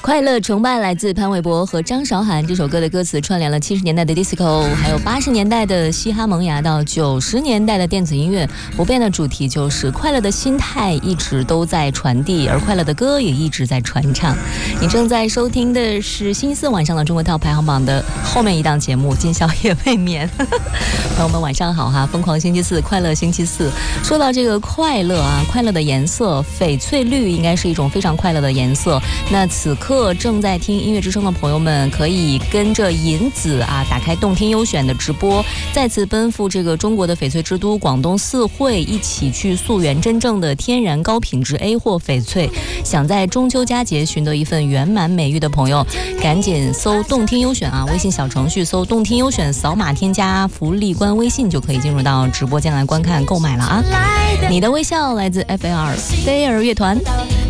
快乐崇拜来自潘玮柏和张韶涵，这首歌的歌词串联了70年代的 disco， 还有80年代的嘻哈萌芽到90年代的电子音乐，不变的主题就是快乐的心态一直都在传递，而快乐的歌也一直在传唱。你正在收听的是星期四晚上的中国 Top 排行榜的后面一档节目《今宵夜未眠》。朋友们晚上好哈，疯狂星期四，快乐星期四。说到这个快乐啊，快乐的颜色，翡翠绿应该是一种非常快乐的颜色。那此刻正在听音乐之声的朋友们，可以跟着银子啊，打开动听优选的直播，再次奔赴这个中国的翡翠之都广东四惠，一起去溯源真正的天然高品质 A 货翡翠。想在中秋佳节寻得一份圆满美玉的朋友，赶紧搜动听优选啊，微信小程序搜动听优选，扫码添加福利官微信就可以进入到直播间来观看购买了啊。你的微笑来自 FLR 飞儿乐团。